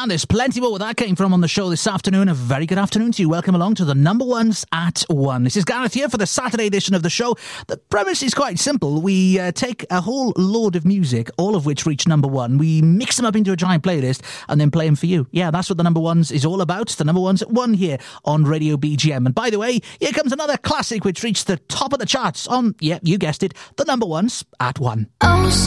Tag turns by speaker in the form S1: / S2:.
S1: And there's plenty more where that came from on the show this afternoon. A very good afternoon to you. Welcome along to the number ones at 1. This is Gareth here for the Saturday edition of the show. The premise is quite simple. We take a whole load of music, all of which reach number 1. We mix them up into a giant playlist and then play them for you. Yeah, that's what the number ones is all about. The number ones at 1 here on Radio BGM. And by the way, here comes another classic which reached the top of the charts on, yeah, you guessed it, the number ones at 1.